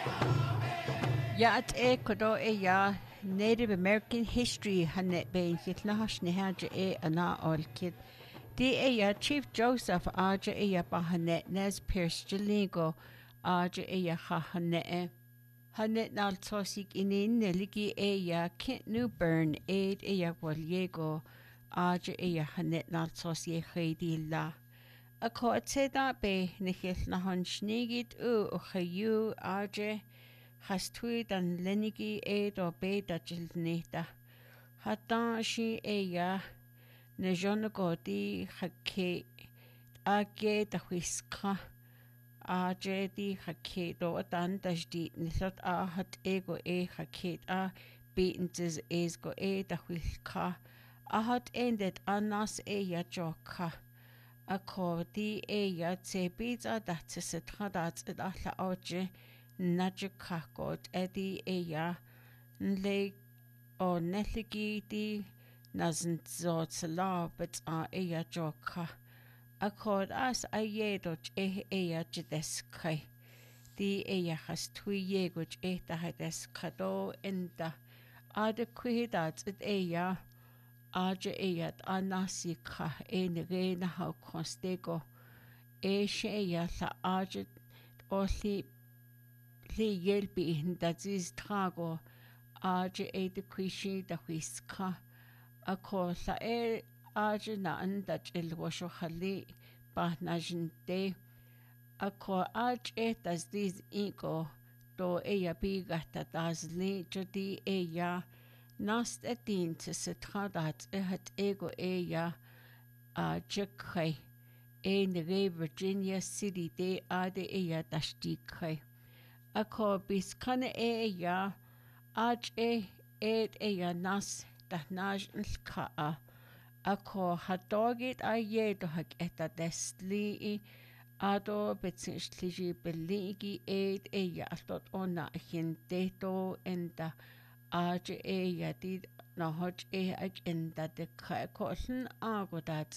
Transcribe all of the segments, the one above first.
Ja, at kodo ja Native American history hanet bein hitlahash nehaja ana olkid. Di ja Chief Joseph aja ja bahanet nes Pierce Jalingo aja ja hahanet. Hanet nal tosik inin neligi ja Kent Newburn aid ja waliego aja ja hanet nal tosie khedi la. Ako at seda be nihil nahan snigit u chayu aja Hastui dan lenigi do beta jilnita. Hatan shi eya ne jonagodi hake age da whiska aje di hake do dan dajdi nisat hat ego hake beatenses go da whiska hat endet anas joka. Akodi te pizza dat se tradat et alla oje Najikakot edi le o netligi di nazn zot sala but joka. Akod as dot jideskai. Di has tui yeguj da hadeskado enda. Ada kuhidat it aja anasika nege na hau konstego. La aja oli hjælpe dat is trago aje de quishi da whiska ako sa aje na andat el washo khali pa najinte ako aje das dis ego do biga das li jodi nast etin te se tradat hat ego jekhay nege Virginia City de ade dashtikhay Ako bis kana aj nas dahnaj nlkaa. Ako hadogit do hak eta destli ado betsinsliji beligi altot ona hinteto enda aj did na hoj ak enda de koln agodat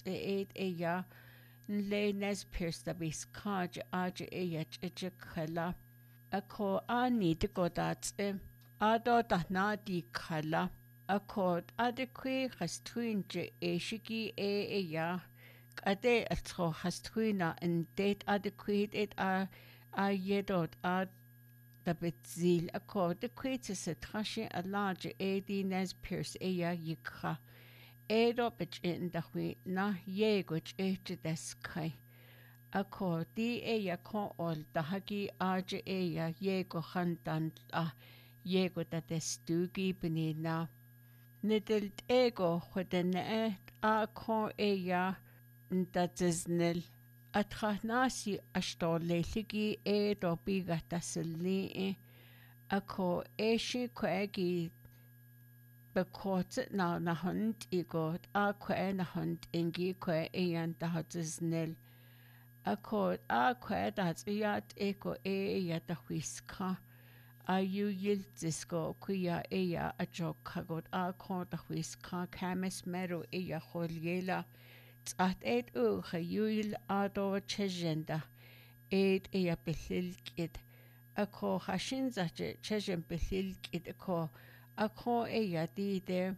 nlenes pirsta bis kaj aj khala. Ako ani de godat ado dahna di khala ako adekwi hastuinje shiki ade atro hastuina and date adequate it yedot da betzil ako de kwete se trashe a large nes pierce yikha edo bich in da na yeguch deskai Ako di kon ol dahagi aja yego handan yego da destugi benina. Nidelt ego hodene kon da ziznil. Atrahnasi astoleligi do biga tasili ako shi kwegi bekort na hund igot kwe na hund ingi kwe da ziznil. Ako dat eko da whiska. Ayu yildisko kuya a jokagot da whiska kames mero holyela. At chayul ado chejenda. Behilkid. Ako hashin zache chejen behilkid ako dide.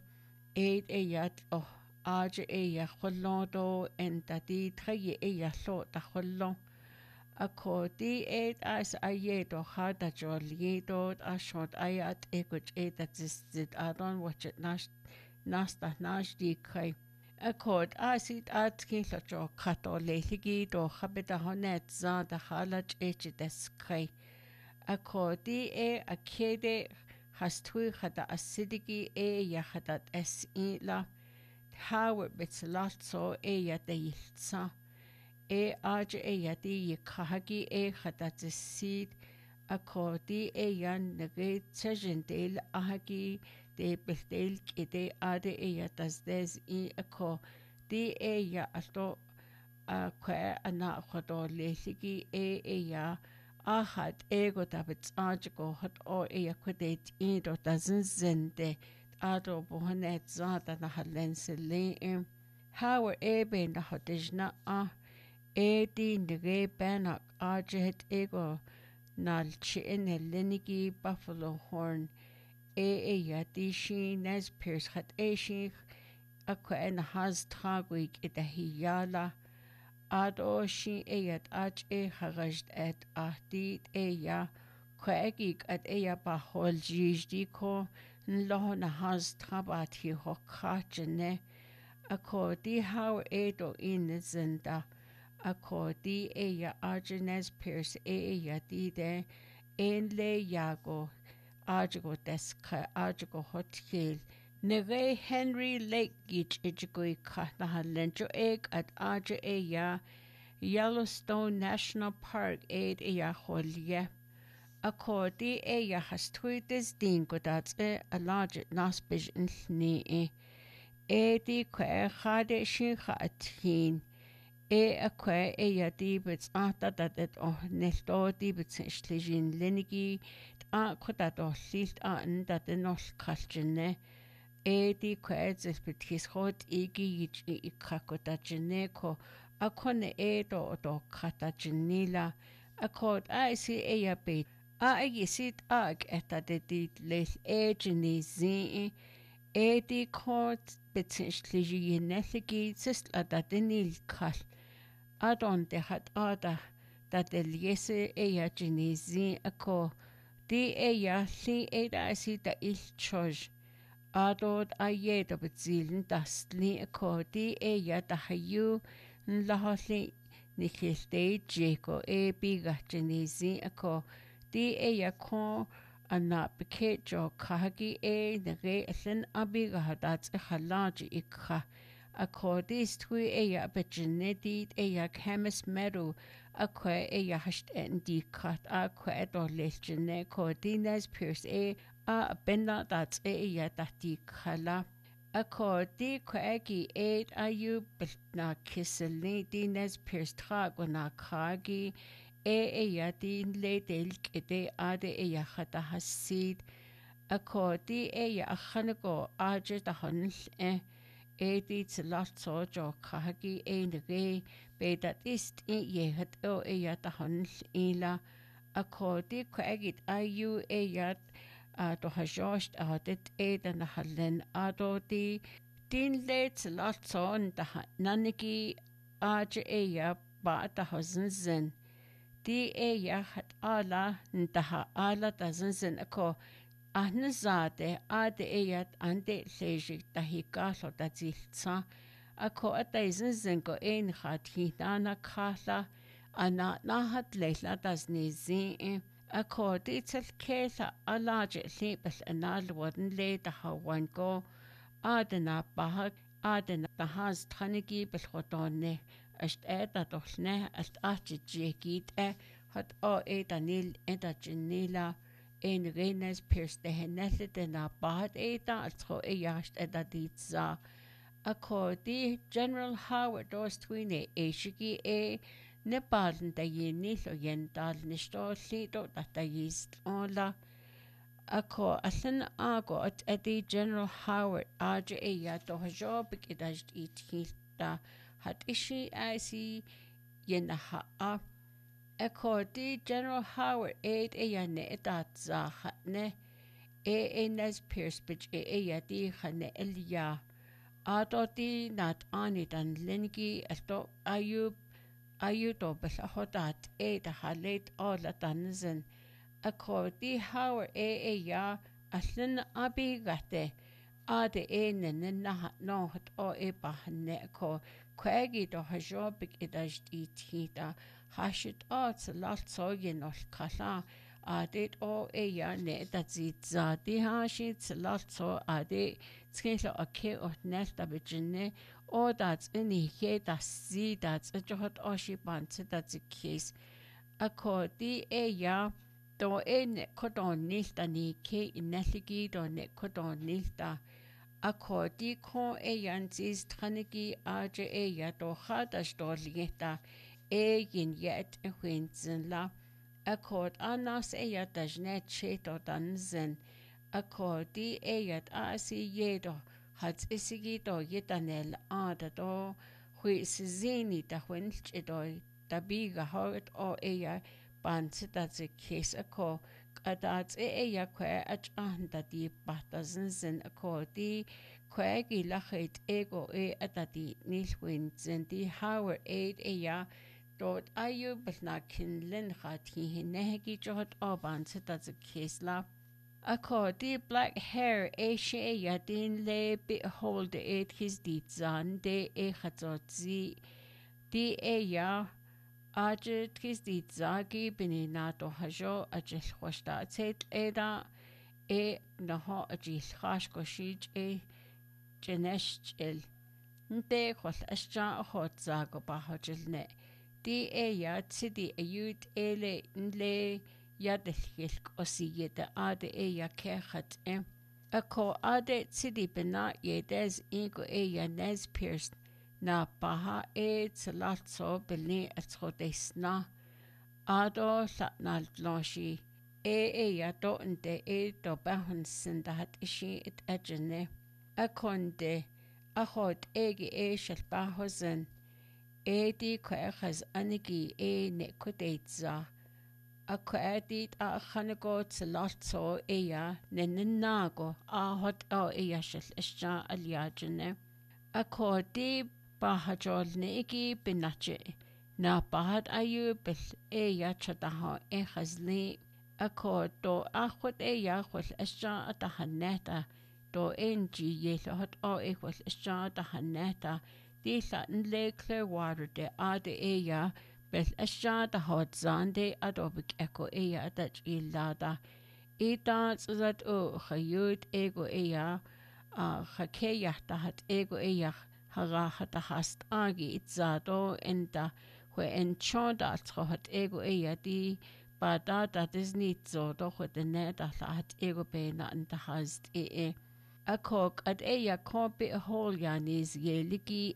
Aja hollodo en da di traye lo da hollo. Ako di as do hada joliedo ashot ayat ekuch that zistit adon watch it nasta nash di kai. Ako asit atki lo kato lehigi do habita honet za da halach des kai. Ako di akede hastui hada acidigi yahadat la. Howard bitsalazzo de yiltsa. Aja di kahagi hadatsisid. Ako di yan nage tsejendel ahagi de beldel kide ade das des ako di alto kwe ana khodo lesigi ahad ego tabits ajgo hot kwedet do doesn't zende ado bohanet zata na halensele Howard ebe na hodijna di nige benak ajet ego nal chi'in linigi buffalo horn ya di shin nes Pierce hat shin akwa en has tragwig hiyala ado shin yat ach harajd et ahdi ya kwegig at ya ba hol jijdi ko nlo na has trabat hi hokachene ako di how edo in zinda ako di ya arjenes Pierce ya di de en le yago ajago deska ajago hotkil Nere Henry Lake Gich Ijigui Kahnahalenjo Egg at Aja ya Yellowstone National Park aid ya holye. Akodi ya has tweetes dingo that's a large naspij in ni di kwe hade shincha atin a kwe ya dibits ata that it nesto dibits ishlijin linigi kodat lilt an that the nos kalchene di kwezes betis hot igi i kakotacheneko akone do katajenila akod si ya bit yisit ag eta de dit les ejeni zi di kot betishli yenethigi sisla dat denil kal adon de hat ada dat el yese ya jenizi ako di ya si si da il choj Adod ayed of zielen das li akodi ya da hayu lahali nikiste jeko biga jenizi ako di ya ko ana beke jo kahagi nere esen abiga hadat halaji ikha akodi stui ya bejenedi ya chemis meru akwe ya hasht endi kat akwe do lejene ko Nes Pierce a benna dat ya dati khala akodi kwegi ayu bilna kiseli Nes Pierce tragona kagi ya din le del kede ade ya khata hasid akodi ya khanago aje da hanl di tlatso jo kagi nege be dat ist ye hat ya da hanl ila akodi kwegit ayu ya do hajost adet na halen ado di din let latson da nanigi aje ya ba da hazen di ya hat ala nda ala da zen ako ahnazade ade yat ande lejik da hikalo da ziltsa ako zen go khat hinana khala ana nahat leila das nizi ako ditel kela alaje libel anal worden le da hawan go adena bahag adena bahaz thanigi belhodone est eta dochne est achigit hat danil eta genila in Nes Pierce de henelle de na bahad altro yasht ditza akodi General Howard dos twine shigi Nepal da yinil o yendal nisto lido da yist ola ako allan ago at edi General Howard aja ya do hajob ikidajt itilta hat ishi asi yenaha Akodi General Howard ya ne dat zahatne Nes Pierce bich ya di khane elia adoti nat ani dan lingi asto ayudo belahodat da halet ola danzen akodi Howard ya aslin abigate ade nena no hat bahne ko kwegi do hajobik idajt itita hashit latsogen ol kala adet ya ne dat zit zadi hashit latso ade skelo ake nelta bijne dat ini he das zi dat johot oshi bantse dat zikis akodi ya do kodon nilta ni ke ineligi do ne kodon nilta akodi ko yanzis tranigi aje ya do hadash do lieta yin yet la akod anas ya dajnet cheto danzen akodi yet asi yedo hat isigi do yetanel ada do hui sizini da hunch do tabiga hort ya Bansitas a case a co, Adats ya que da di batazin a co di quagi lachit ego atati nilwin di Howard aid ya dort ayu belnakin lin hati hinegi jot bansitas a case la. Ako di black hair she ya din le bit hold it his zan de chatzi di ya aje his zagi bini nato hajo ajil khoshta tset eda naho ajil khash koshij jenesh el nte khol ashja hot zago bahajil ne di ya tsidi ayut ele nle Yadelhilk osiyete ade ya kechat Ako ade tsidi bena yedes ingo ya nes pierce na baha tsalatso beli atsodesna ado latnal loshi ya do nde do bahun sindahat ishi it ejene akonde ahot egi shalbahozen di kwechas anigi ne kodetza Ako edit chanago tsalatso nenago hot shal isja aliajane. Ako di bahajol neigi binache na bahad ayu bil chadaho chazli. Ako do achot chwal isja atahaneta do enji yelhot chwal isja atahaneta di latin le Clearwater de ade Bel ashja da hot zande adobik eko adat ilada. Ida zat chayut ego chakeya tahat ego harahat hast agi itzado enda hwe enchoda trohat ego di bada dat is niet zo doch de net hat ego bena anda hast Akok ad kompi hol yanis yeliki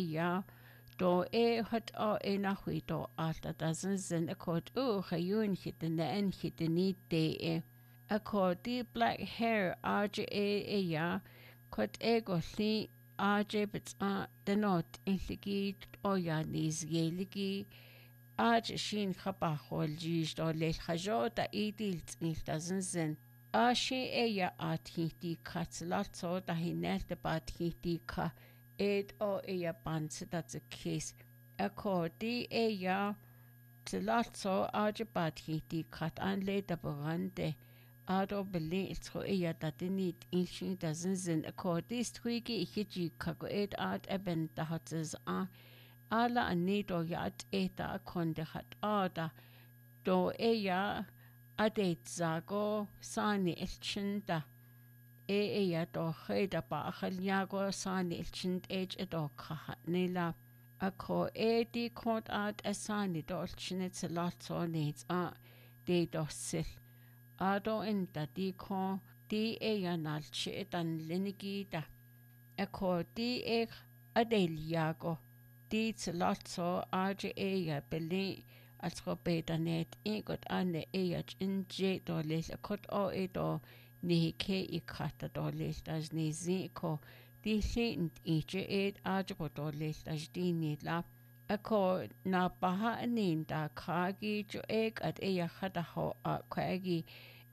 do hat nahui do alta doesn't zin akot chayun hitene en hiteni de akot di black hair aje ya kot ego li aje bits denot inligi yanis yeligi aje shin khaba hol jish do le khajo da idil doesn't zin Ashe ya athiti katlatso da hinel de bathiti ka ya banse that's a case. Ako di ya tlatso aje bathiti kat anle da barande ado beli itso ya datini inshin doesn't zin ako di stwigi hiji kago at eben da hatzes ala anido ya eta akonde hat ada do ya Adet zago sani ilchinda ya do kheda ba khalyago sani ilchind do khahatnila ako di kont asani do ilchinit latso needs de do sil ado inda di kon di ya nalchi dan linigida ako di adelyago di latso aje ya beli Alsko beta net ingot ane in je do les a kot do ni ke kata do les das ni ko di sint je ajo do les das di ni la ako na baha anin da kagi jo at khata ho kwagi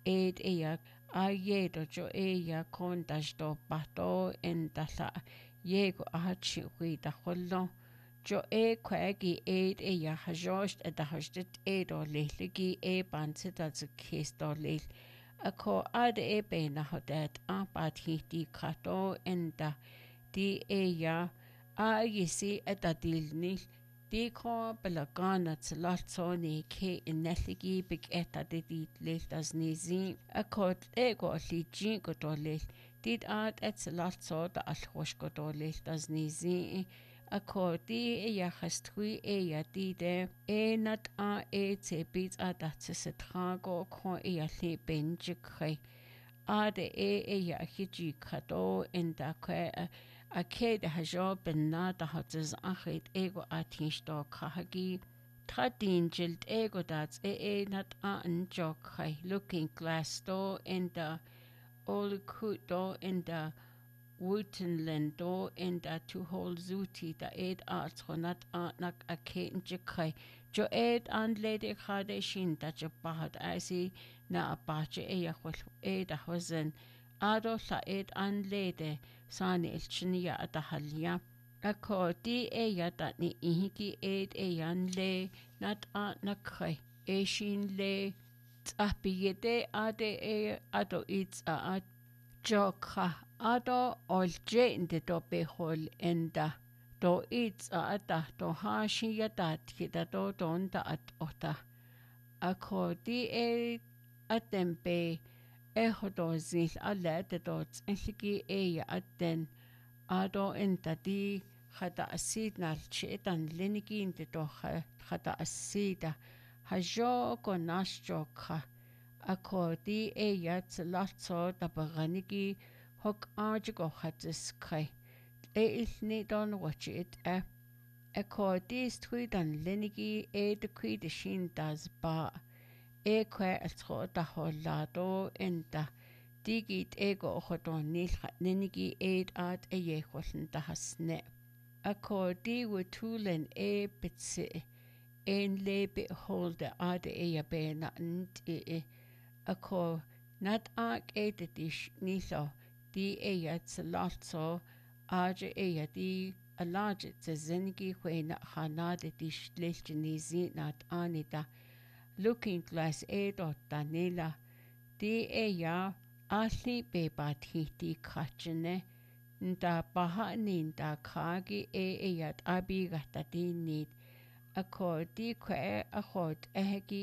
do jo kon das do pato en dasa yego achi hui da hollo Jo kwagi ya hajost da hostet do leligi banse dat kes do lel ako ade bena hodet bathiti kato enda di ya yisi dilni di ko belagana tlatso ni ke ineligi big de dit lel das nizi ako go li go do lel dit tlatso da alhosh go do lel das nizi Ako di ya khastui ya di de nat te bit dat se trago ko ya li benjikhe ade ya hiji kado enda kwe aked hajo benna da hatzes achit ego atinsto khagi Tradin jilt ego dat nat jok looking glass do enda all kudo enda Wootenland do in da to hold zuti da atronat nak a keten jikai Jo an lede khade shin ta jo pahat asi na apache khol hozen ado sa an lede sani ilchinia atahalia ako di ta ni ihiki an le nat na khay shin le apiyete ade ado it's a jokha ado olje inde do behol enda do it's ata do ha shi yata kita do don da at ota ako di atempe hodo zil alle de dot enligi aten ado enta di khata asid nal chetan lenigi inde do khata asida hajo konash jokha ako di tlatso tabaganigi hok arjigo khatis kai ilni don watch it ako di stwidan lenigi de kui de shin das ba kwe atro da holado enta digit ego hodon nil lenigi at yeholn da hasne ako di wutulen bitse en lebe holde ade bena nt ako nat de dish nilo di tlatso aje di alaje zengi na hanade dish lechnizi nat anita looking glass dot danila di ali bebat hiti kachene nda baha ninda kagi abiga tadinit ako di kwe akot ehegi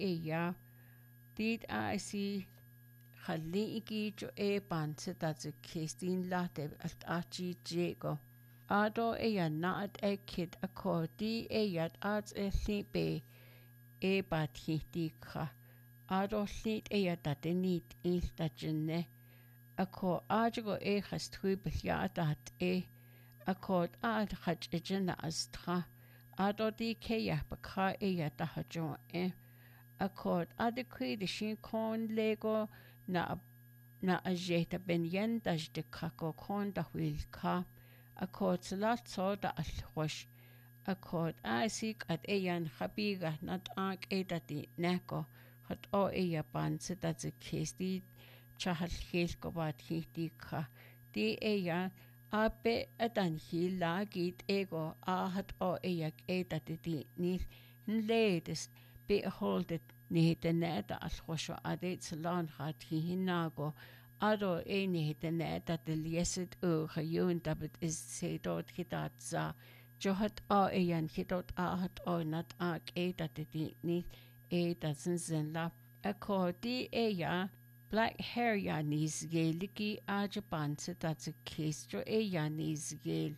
did I see Haliki jo banse dat ze kistin latte alt achi jego ado naat kid akodi at libe bat hitika ado lit dat nit iltajene ako ajo has tribel dat akod ad hach ejena astra ado di keya baka da hajo akod adequate shin kon lego na ajeta ben yendas de kako kon da wilka akod slatso da alhosh akod asik at habiga nat edati neko hat banse dat ze kesti chahal ko bat hitika di abe adan hilagit ego hat edati di ni ledes be holdet nihite näitä alhosho adet salan hat hinago ado nihite näitä de lieset hayun dabit is se dot hitat za johat hitot hat nat eta de ni zen la akodi black hair nis geliki ajapan se dat se kistro nis gel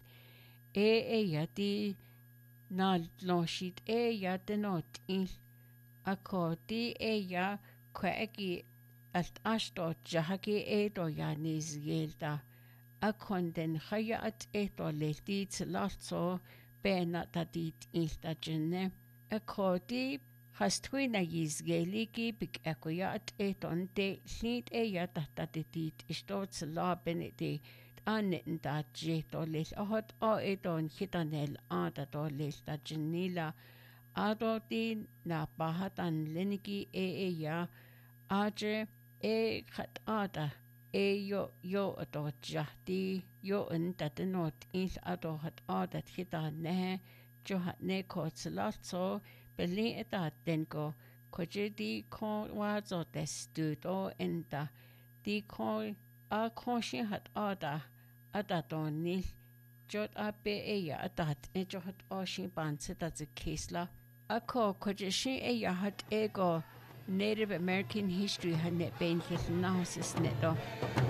di nal loshit de not in ako di kweki alt ashto jahaki nis gelda akon den khaya at leti tlatso bena tadit ilta jenne ako di hastwina geliki bik akoya at de lit tatatit istot la benedi annen da jeto les ahot hitanel to les ta jennila adoti na bahatan leniki aje khat yo to jahti yo not is hat hitane johat ne kotlatso beli denko kojedi kon wazo testudo enta di kon koshi hat adatonil jot adat johat banse dat kisla ako kojeshi hat ego Native American history had net been his neto.